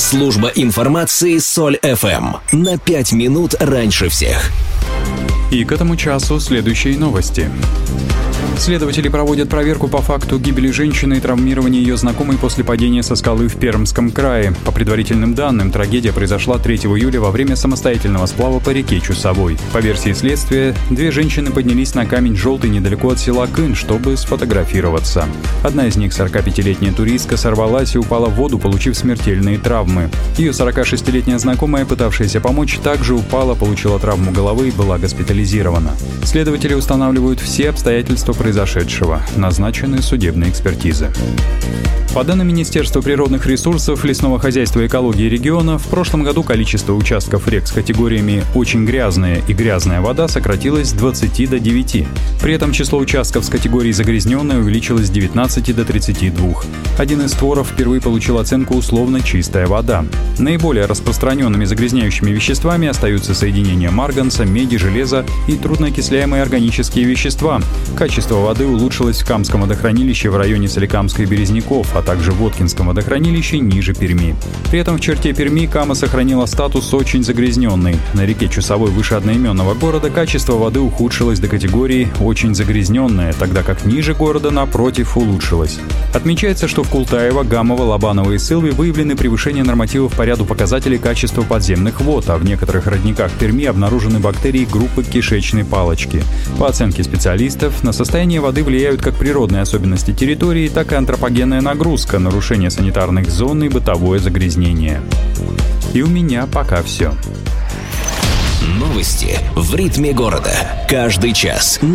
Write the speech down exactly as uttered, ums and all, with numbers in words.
Служба информации Соль эф эм. На пять минут раньше всех. И к этому часу следующие новости. Следователи проводят проверку по факту гибели женщины и травмирования ее знакомой после падения со скалы в Пермском крае. По предварительным данным, трагедия произошла третьего июля во время самостоятельного сплава по реке Чусовой. По версии следствия, две женщины поднялись на камень Желтый недалеко от села Кын, чтобы сфотографироваться. Одна из них, сорокапятилетняя туристка, сорвалась и упала в воду, получив смертельные травмы. Ее сорокашестилетняя знакомая, пытавшаяся помочь, также упала, получила травму головы и была госпитализирована. Следователи устанавливают все обстоятельства произошедшего. произошедшего. Назначены судебные экспертизы. По данным Министерства природных ресурсов, лесного хозяйства и экологии региона, в прошлом году количество участков рек с категориями «очень грязная» и «грязная вода» сократилось с двадцати до девяти. При этом число участков с категорией «загрязненная» увеличилось с девятнадцати до тридцати двух. Один из створов впервые получил оценку «условно чистая вода». Наиболее распространенными загрязняющими веществами остаются соединения марганца, меди, железа и трудноокисляемые органические вещества. Качество воды улучшилось в Камском водохранилище в районе Соликамска и Березников, а также в Воткинском водохранилище ниже Перми. При этом в черте Перми Кама сохранила статус «очень загрязненный». На реке Чусовой выше одноименного города качество воды ухудшилось до категории «очень загрязненная», тогда как ниже города, напротив, улучшилось. Отмечается, что в Култаево, Гамово, Лобаново и Сылве выявлены превышения нормативов по ряду показателей качества подземных вод, а в некоторых родниках Перми обнаружены бактерии группы кишечной палочки. По оценке специалистов, на состояние воды влияют как природные особенности территории, так и антропогенная нагрузка, нарушение санитарных зон и бытовое загрязнение. И у меня пока все. Новости в ритме города. Каждый час.